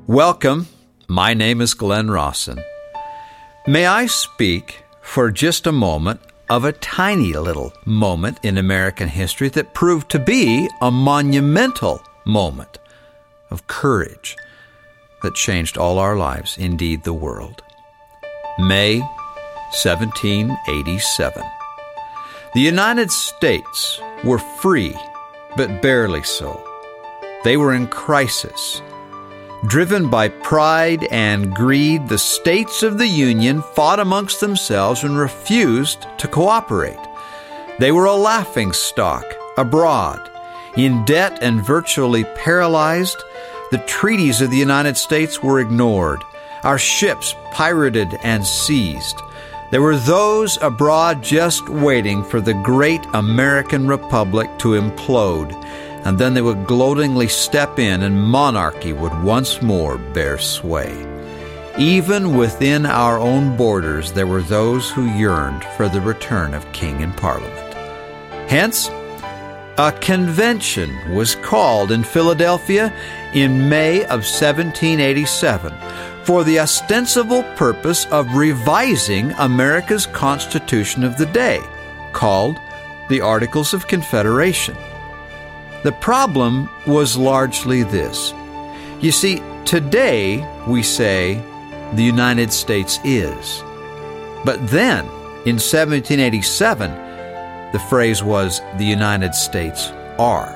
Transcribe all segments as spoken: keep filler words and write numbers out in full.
Welcome. My name is Glenn Rawson. May I speak for just a moment of a tiny little moment in American history that proved to be a monumental moment of courage that changed all our lives, indeed the world. May seventeen eighty-seven. The United States were free, but barely so. They were in crisis. Driven by pride and greed, the states of the Union fought amongst themselves and refused to cooperate. They were a laughingstock abroad. In debt and virtually paralyzed, the treaties of the United States were ignored. Our ships pirated and seized. There were those abroad just waiting for the great American Republic to implode, and then they would gloatingly step in and monarchy would once more bear sway. Even within our own borders, there were those who yearned for the return of king and parliament. Hence, a convention was called in Philadelphia in May of seventeen eighty-seven for the ostensible purpose of revising America's Constitution of the day, called the Articles of Confederation. The problem was largely this. You see, today we say the United States is. But then, in seventeen eighty-seven, the phrase was the United States are.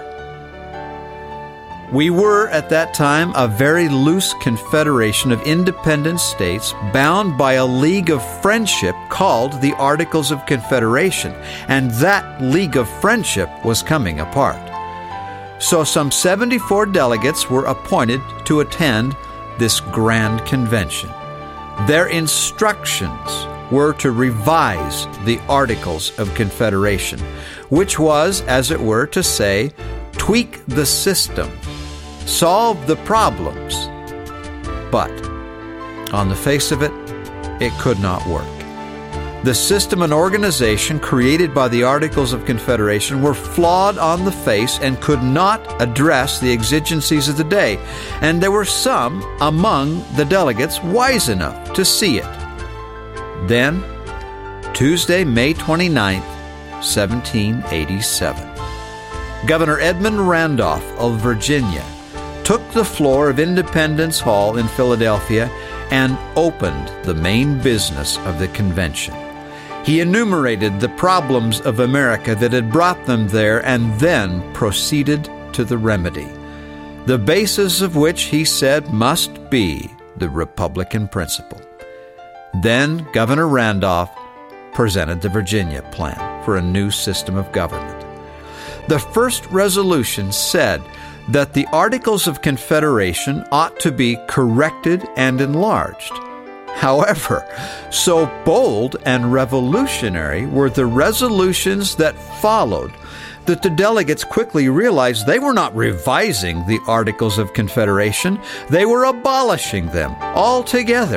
We were, at that time, a very loose confederation of independent states bound by a league of friendship called the Articles of Confederation, and that league of friendship was coming apart. So some seventy-four delegates were appointed to attend this grand convention. Their instructions were to revise the Articles of Confederation, which was, as it were, to say, tweak the system, solve the problems. But on the face of it, it could not work. The system and organization created by the Articles of Confederation were flawed on the face and could not address the exigencies of the day, and there were some among the delegates wise enough to see it. Then, Tuesday, May twenty-ninth, seventeen eighty-seven, Governor Edmund Randolph of Virginia took the floor of Independence Hall in Philadelphia and opened the main business of the convention. He enumerated the problems of America that had brought them there and then proceeded to the remedy, the basis of which, he said, must be the Republican principle. Then Governor Randolph presented the Virginia plan for a new system of government. The first resolution said that the Articles of Confederation ought to be corrected and enlarged. However, so bold and revolutionary were the resolutions that followed that the delegates quickly realized they were not revising the Articles of Confederation, they were abolishing them altogether.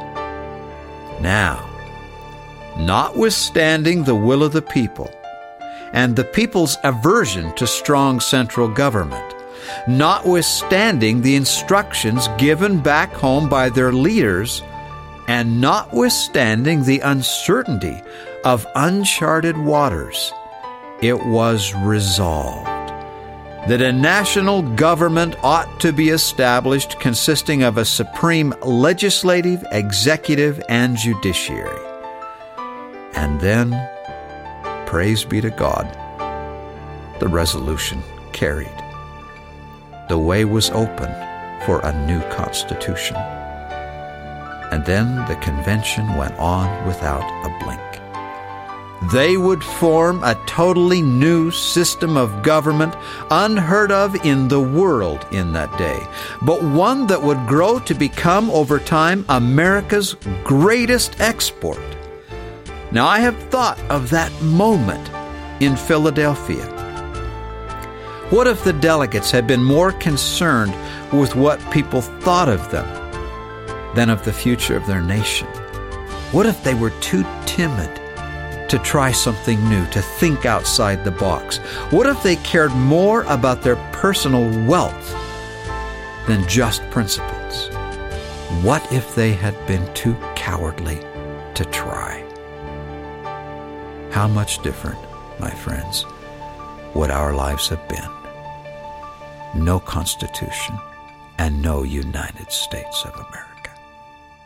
Now, notwithstanding the will of the people and the people's aversion to strong central government, notwithstanding the instructions given back home by their leaders, and notwithstanding the uncertainty of uncharted waters, it was resolved that a national government ought to be established consisting of a supreme legislative, executive, and judiciary. And then, praise be to God, the resolution carried. The way was open for a new constitution. And then the convention went on without a blink. They would form a totally new system of government unheard of in the world in that day, but one that would grow to become, over time, America's greatest export. Now, I have thought of that moment in Philadelphia. What if the delegates had been more concerned with what people thought of them than of the future of their nation? What if they were too timid to try something new, to think outside the box? What if they cared more about their personal wealth than just principles? What if they had been too cowardly to try? How much different, my friends, would our lives have been? No Constitution and no United States of America.